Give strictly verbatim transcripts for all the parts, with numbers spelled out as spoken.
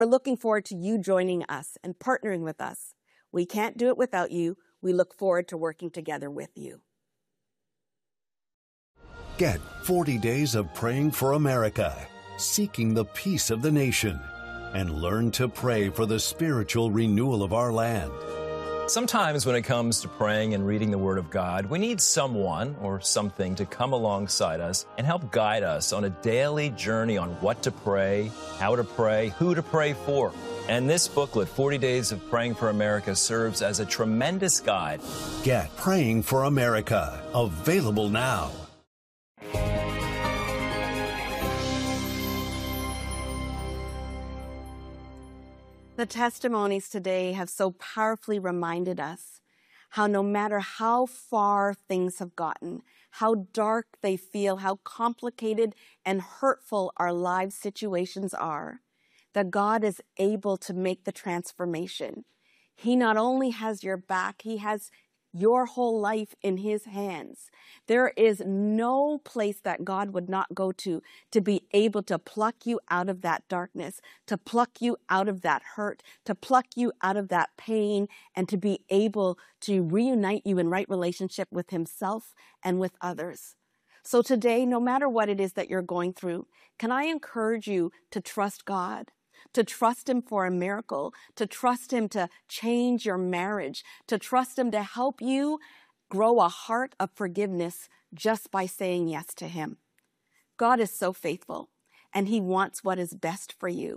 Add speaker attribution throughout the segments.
Speaker 1: We're looking forward to you joining us and partnering with us. We can't do it without you. We look forward to working together with you.
Speaker 2: Get forty days of praying for America, seeking the peace of the nation, and learn to pray for the spiritual renewal of our land.
Speaker 3: Sometimes when it comes to praying and reading the Word of God, we need someone or something to come alongside us and help guide us on a daily journey on what to pray, how to pray, who to pray for. And this booklet, forty days of Praying for America, serves as a tremendous guide.
Speaker 2: Get Praying for America, available now.
Speaker 1: The testimonies today have so powerfully reminded us how no matter how far things have gotten, how dark they feel, how complicated and hurtful our life situations are, that God is able to make the transformation. He not only has your back, He has your whole life in His hands. There is no place that God would not go to to be able to pluck you out of that darkness, to pluck you out of that hurt, to pluck you out of that pain, and to be able to reunite you in right relationship with Himself and with others. So today, no matter what it is that you're going through, can I encourage you to trust God? To trust Him for a miracle, to trust Him to change your marriage, to trust Him to help you grow a heart of forgiveness just by saying yes to Him. God is so faithful, and He wants what is best for you.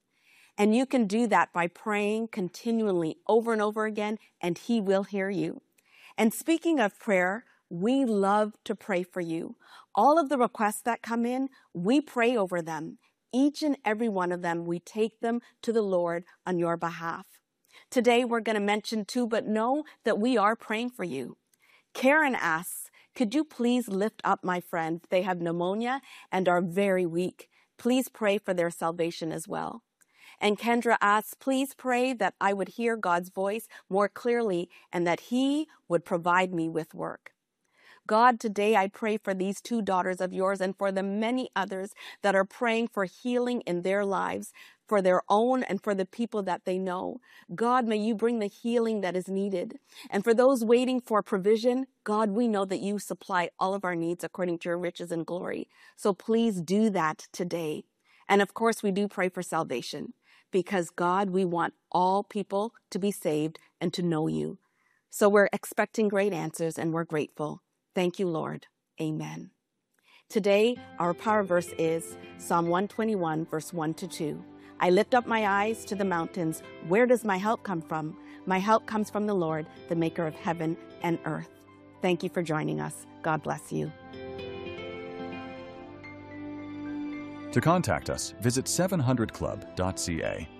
Speaker 1: And you can do that by praying continually over and over again, and He will hear you. And speaking of prayer, we love to pray for you. All of the requests that come in, we pray over them. Each and every one of them, we take them to the Lord on your behalf. Today, we're going to mention two, but know that we are praying for you. Karen asks, could you please lift up my friend? They have pneumonia and are very weak. Please pray for their salvation as well. And Kendra asks, please pray that I would hear God's voice more clearly and that He would provide me with work. God, today I pray for these two daughters of yours and for the many others that are praying for healing in their lives, for their own and for the people that they know. God, may you bring the healing that is needed. And for those waiting for provision, God, we know that you supply all of our needs according to your riches and glory. So please do that today. And of course, we do pray for salvation because God, we want all people to be saved and to know you. So we're expecting great answers and we're grateful. Thank you, Lord. Amen. Today, our power verse is Psalm one twenty-one, verse one to two. I lift up my eyes to the mountains. Where does my help come from? My help comes from the Lord, the maker of heaven and earth. Thank you for joining us. God bless you.
Speaker 4: To contact us, visit seven hundred club dot c a.